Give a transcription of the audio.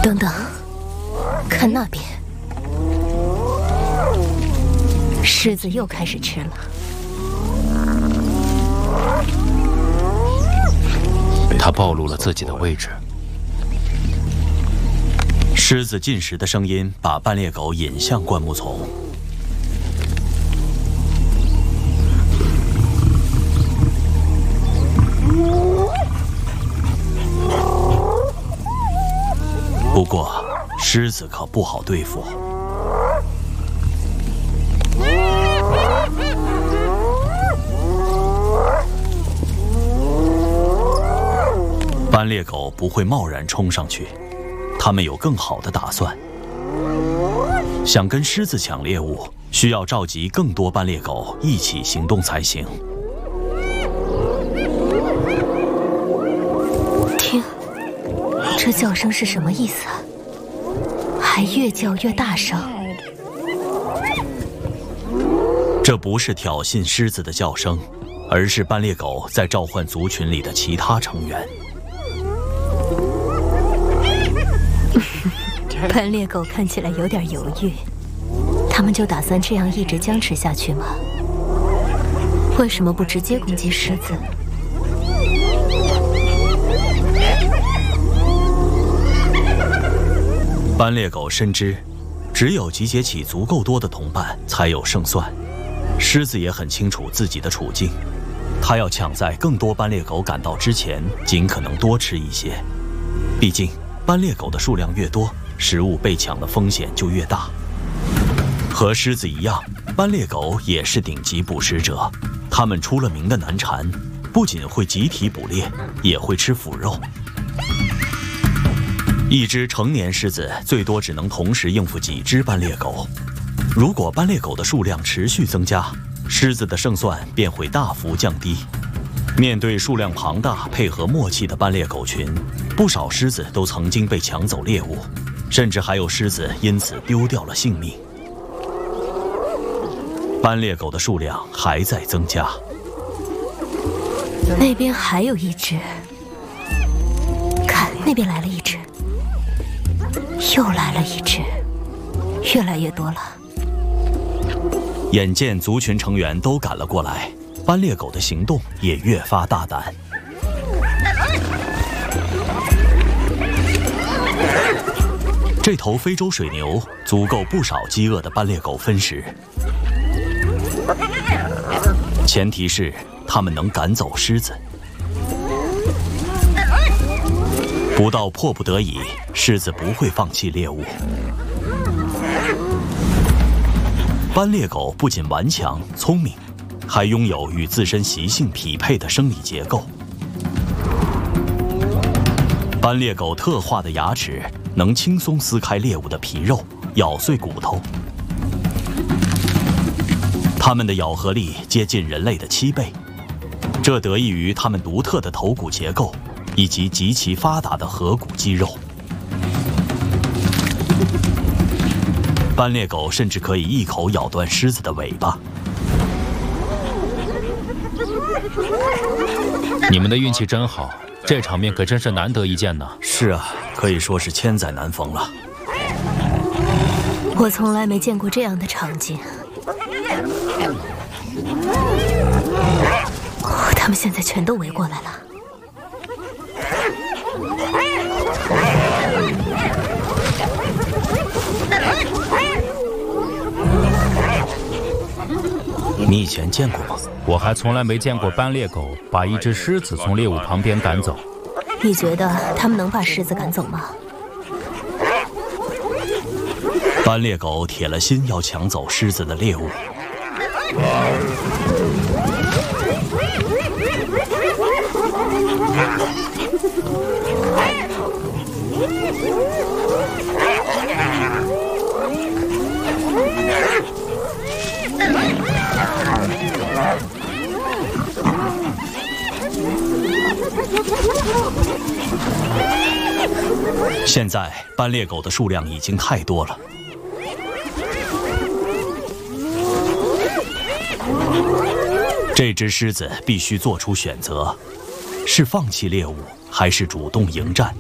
等等，看那边，狮子又开始吃了。 他暴露了自己的位置。狮子进食的声音把斑鬣狗引向灌木丛。不过，狮子可不好对付。斑鬣狗不会贸然冲上去，它们有更好的打算。想跟狮子抢猎物，需要召集更多斑鬣狗一起行动才行。 听，这叫声是什么意思啊？还越叫越大声。 这不是挑衅狮子的叫声，而是斑鬣狗在召唤族群里的其他成员。 斑鬣狗看起来有点犹豫，他们就打算这样一直僵持下去吗？为什么不直接攻击狮子？ 斑鬣狗深知，只有集结起足够多的同伴，才有胜算。狮子也很清楚自己的处境，它要抢在更多斑鬣狗赶到之前，尽可能多吃一些。毕竟，斑鬣狗的数量越多，食物被抢的风险就越大。和狮子一样，斑鬣狗也是顶级捕食者，它们出了名的难缠，不仅会集体捕猎，也会吃腐肉。一只成年狮子最多只能同时应付几只斑鬣狗。如果斑鬣狗的数量持续增加，狮子的胜算便会大幅降低。面对数量庞大、配合默契的斑鬣狗群，不少狮子都曾经被抢走猎物，甚至还有狮子因此丢掉了性命。斑鬣狗的数量还在增加。 那边还有一只，看那边来了一只，又来了一只，越来越多了。 眼见族群成员都赶了过来，斑鬣狗的行动也越发大胆。这头非洲水牛足够不少饥饿的斑鬣狗分食，前提是它们能赶走狮子。不到迫不得已，狮子不会放弃猎物。斑鬣狗不仅顽强聪明，还拥有与自身习性匹配的生理结构。斑鬣狗特化的牙齿能轻松撕开猎物的皮肉，咬碎骨头。它们的咬合力接近人类的7倍，这得益于它们独特的头骨结构以及极其发达的颌骨肌肉。斑鬣狗甚至可以一口咬断狮子的尾巴。 你们的运气真好，这场面可真是难得一见呢。 是啊，可以说是千载难逢了。 我从来没见过这样的场景。他们现在全都围过来了。 你以前见过吗？ 我还从来没见过斑鬣狗把一只狮子从猎物旁边赶走。 你觉得他们能把狮子赶走吗？ 斑鬣狗铁了心要抢走狮子的猎物。现在斑鬣狗的数量已经太多了。这只狮子必须做出选择，是放弃猎物，还是主动迎战？